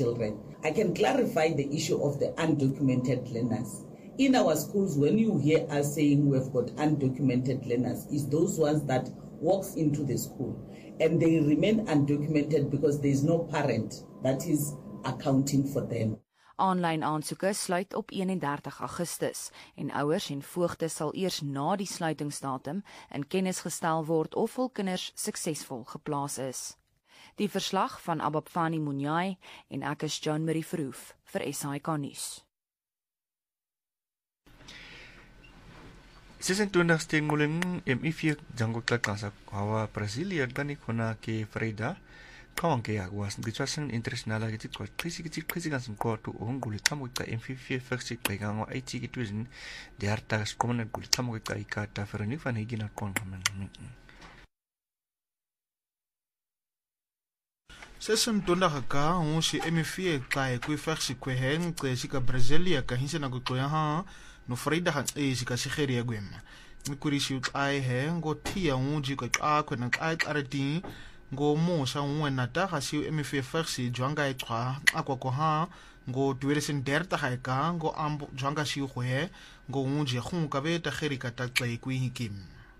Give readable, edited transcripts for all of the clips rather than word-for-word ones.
children. I can clarify the issue of the undocumented learners. In our schools, when you hear us saying we've got undocumented learners, it's those ones that walks into the school and they remain undocumented because there is no parent that is accounting for them. Aanlyn aansoeke sluit op 31 Augustus en ouers en voogte sal eers na die sluitingsdatum in kennis gestel word of hul kinders suksesvol geplaas is. Die verslag van Ababfani Munyai en ek is John Marie Verhoef vir SAK nuus. 26 nguling MIF janggo klasa hawa Brasilia dani kona ke Freida kawang ke agwas ngichwasan international agiti ko krisi kan ko to onguli tamo ka MIF first ke gango IT kitwizin de artas common guli tamo ka ikata ferni fan higina kon kamen Session tonda ka onshi MIF ka ku first ke hen ke sika Brasilia ka hinse na go ha no Freida han sika sigeri agwema mikurishi ai he ngo tia unji ka akwe na ai arati ngo mo sa unwena ta ga si MIF first jwanga iqwa akwa ha ngo 2030 ha ka ngo ambo jwanga si go he ngo unji khun ka be ta kherika ta xai ku hikim.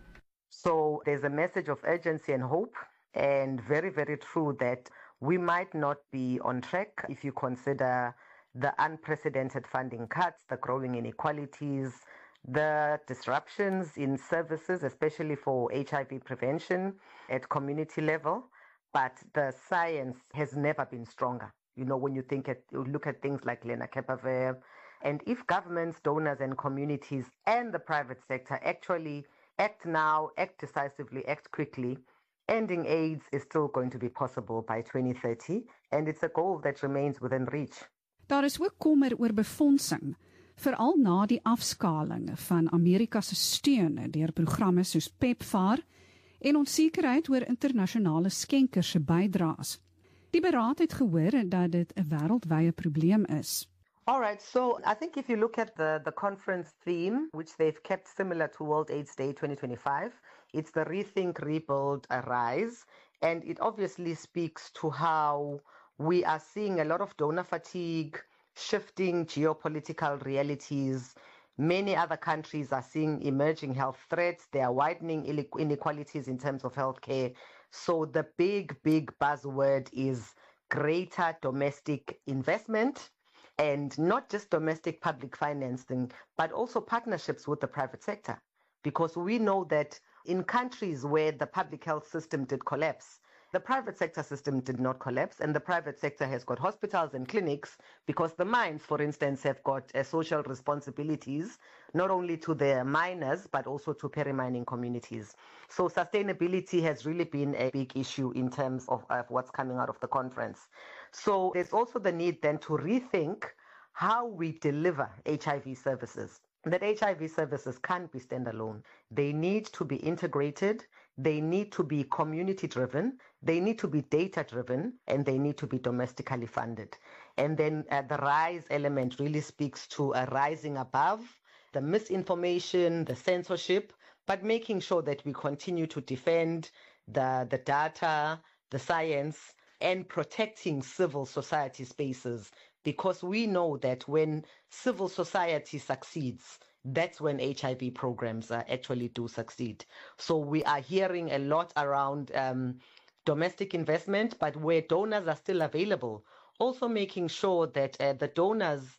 So there's a message of urgency and hope, and very, very true that we might not be on track if you consider the unprecedented funding cuts, the growing inequalities, the disruptions in services, especially for HIV prevention at community level. But the science has never been stronger. You know, when you look at things like Lenacapavir, and if governments, donors, and communities and the private sector actually act now, act decisively, act quickly, ending AIDS is still going to be possible by 2030, and it's a goal that remains within reach. Daar is ook kommer oor befondsing, veral na die afskaling van Amerika se steun deur programme soos PEPFAR en onsekerheid oor internasionale skenkers se bydraes. Die beraad het gehoor dat dit 'n wêreldwye probleem is. All right, so I think if you look at the conference theme, which they've kept similar to World AIDS Day 2025, it's the Rethink, Rebuild, Arise, and it obviously speaks to how we are seeing a lot of donor fatigue, shifting geopolitical realities. Many other countries are seeing emerging health threats. They are widening inequalities in terms of healthcare. So the big buzzword is greater domestic investment, and not just domestic public financing, but also partnerships with the private sector. Because we know that in countries where the public health system did collapse, the private sector system did not collapse, and the private sector has got hospitals and clinics because the mines, for instance, have got social responsibilities, not only to their miners, but also to peri-mining communities. So sustainability has really been a big issue in terms of what's coming out of the conference. So there's also the need then to rethink how we deliver HIV services. That HIV services can't be standalone. They need to be integrated, they need to be community-driven, they need to be data-driven, and they need to be domestically funded. And then the RISE element really speaks to a rising above the misinformation, the censorship, but making sure that we continue to defend the data, the science, and protecting civil society spaces, because we know that when civil society succeeds, that's when HIV programs actually do succeed. So we are hearing a lot around domestic investment, but where donors are still available, also making sure that the donors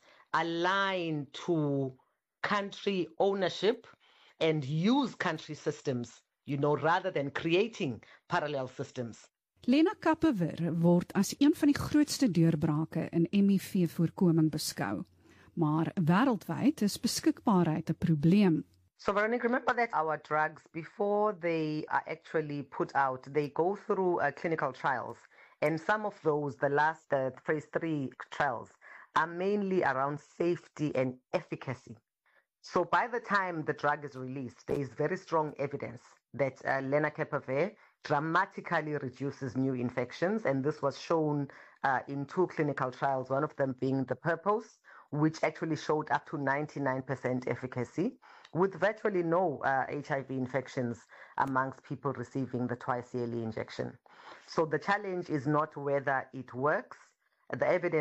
align to country ownership and use country systems, rather than creating parallel systems. Lenacapavir word as een van die grootste deurbrake in HIV-voorkoming beskou. Maar wêreldwyd is beskikbaarheid 'n probleem. So Veronique, remember that our drugs, before they are actually put out, they go through clinical trials. And some of those, the last phase 3 trials, are mainly around safety and efficacy. So by the time the drug is released, there is very strong evidence that Lenacapavir dramatically reduces new infections. And this was shown in 2 clinical trials, one of them being the PURPOSE, which actually showed up to 99% efficacy with virtually no HIV infections amongst people receiving the twice-yearly injection. So the challenge is not whether it works. The evidence